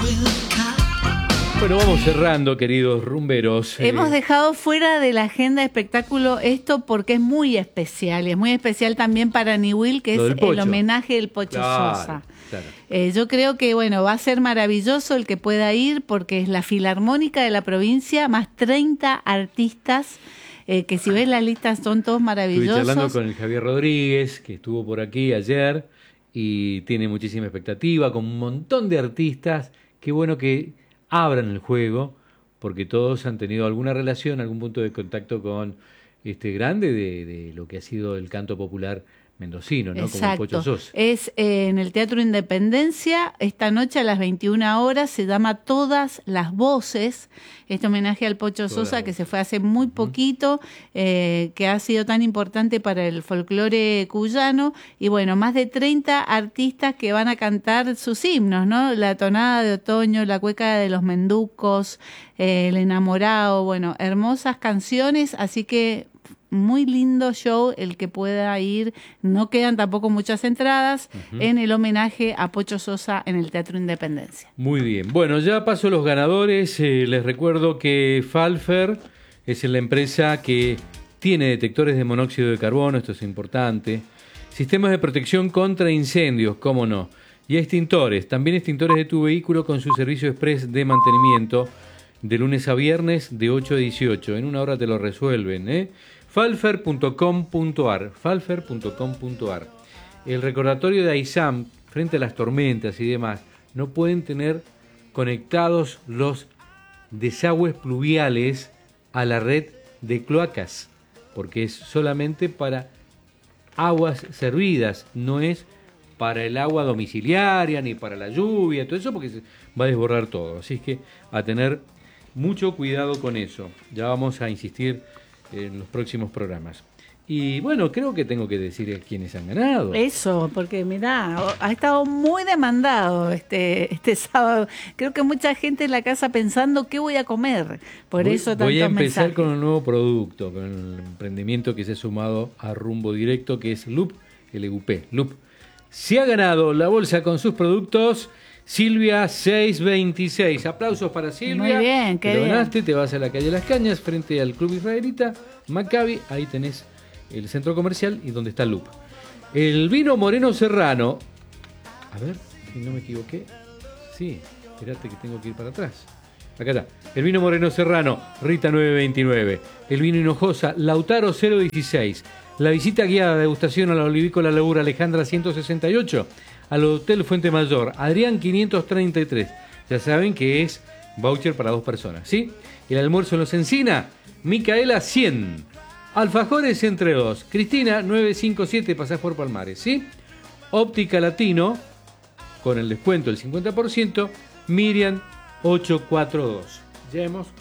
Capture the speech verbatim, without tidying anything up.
Bueno, vamos cerrando, queridos rumberos. Hemos Eh, dejado fuera de la agenda de espectáculo esto porque es muy especial. Y es muy especial también para Niwil, que Lo es del Pocho. el homenaje del Pocho Claro, Sosa. claro. Eh, yo creo que, bueno, va a ser maravilloso el que pueda ir porque es la Filarmónica de la provincia, más treinta artistas, eh, que si ves las listas son todos Estuve maravillosos. charlando con el Javier Rodríguez, que estuvo por aquí ayer y tiene muchísima expectativa, con un montón de artistas. Qué bueno que abran el juego, porque todos han tenido alguna relación, algún punto de contacto con este grande de, de lo que ha sido el canto popular mendocino, ¿no? Como el Pocho Exacto. Sosa. Es eh, en el Teatro Independencia, esta noche a las veintiuna horas, se llama Todas las Voces, este homenaje al Pocho Todas Sosa las que voces. se fue hace muy poquito, eh, que ha sido tan importante para el folclore cuyano, y bueno, más de treinta artistas que van a cantar sus himnos, ¿no? La Tonada de Otoño, La Cueca de los Menducos, eh, El Enamorado, bueno, hermosas canciones, así que muy lindo show el que pueda ir. No quedan tampoco muchas entradas uh-huh. en el homenaje a Pocho Sosa en el Teatro Independencia. Muy bien. Bueno, ya paso los ganadores. Eh, les recuerdo que Falfer es la empresa que tiene detectores de monóxido de carbono, esto es importante. Sistemas de protección contra incendios, cómo no. Y extintores, también extintores de tu vehículo con su servicio express de mantenimiento de lunes a viernes de ocho a dieciocho. En una hora te lo resuelven, ¿eh? falfer punto com punto ar, falfer punto com punto ar. El recordatorio de AISAM frente a las tormentas y demás, no pueden tener conectados los desagües pluviales a la red de cloacas, porque es solamente para aguas servidas, no es para el agua domiciliaria ni para la lluvia, todo eso, porque se va a desbordar todo. Así es que a tener mucho cuidado con eso. Ya vamos a insistir en los próximos programas. Y bueno, creo que tengo que decir quiénes han ganado. Eso, porque mirá, ha estado muy demandado este este sábado. Creo que mucha gente en la casa pensando qué voy a comer. Por voy, eso tantos Voy a empezar mensajes. con un nuevo producto, con el emprendimiento que se ha sumado a Rumbo Directo, que es Loop, L U P, Loop. Se ha ganado la bolsa con sus productos Silvia seiscientos veintiséis. Aplausos para Silvia. Muy bien, qué te lo bien. ganaste, te vas a la calle Las Cañas, frente al Club Israelita, Maccabi, ahí tenés el centro comercial y donde está el Loop. El vino Moreno Serrano, a ver, si no me equivoqué, sí, espérate que tengo que ir para atrás. Acá está, el vino Moreno Serrano, Rita nueve veintinueve, el vino Hinojosa, Lautaro cero dieciséis, la visita guiada de degustación a la olivícola Laura Alejandra ciento sesenta y ocho, al Hotel Fuente Mayor, Adrián quinientos treinta y tres. Ya saben que es voucher para dos personas, ¿sí? El almuerzo en Los Encina, Micaela cien. Alfajores entre dos. Cristina nueve cincuenta y siete, pasás por Palmares, ¿sí? Óptica Latino, con el descuento del cincuenta por ciento, Miriam ochocientos cuarenta y dos. Ya hemos